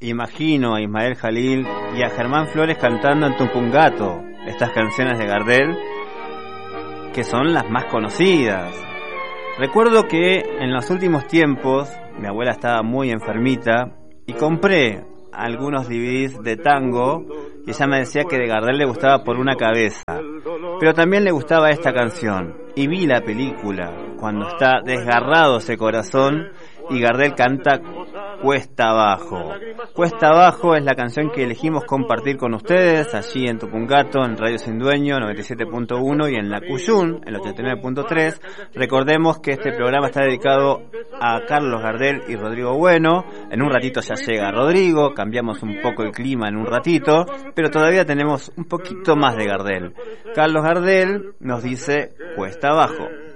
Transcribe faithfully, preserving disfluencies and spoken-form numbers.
imagino a Ismael Jalil y a Germán Flores cantando en Tupungato estas canciones de Gardel, que son las más conocidas. Recuerdo que en los últimos tiempos mi abuela estaba muy enfermita y compré algunos D V Ds de tango y ella me decía que de Gardel le gustaba Por una cabeza, pero también le gustaba esta canción. Y vi la película cuando está desgarrado ese corazón y Gardel canta Cuesta Abajo. Cuesta Abajo es la canción que elegimos compartir con ustedes allí en Tupungato, en Radio Sin Dueño noventa y siete punto uno y en la Cuyún, en el ochenta y nueve punto tres. Recordemos que este programa está dedicado a Carlos Gardel y Rodrigo Bueno. En un ratito ya llega Rodrigo, cambiamos un poco el clima en un ratito, pero todavía tenemos un poquito más de Gardel. Carlos Gardel nos dice Cuesta Abajo.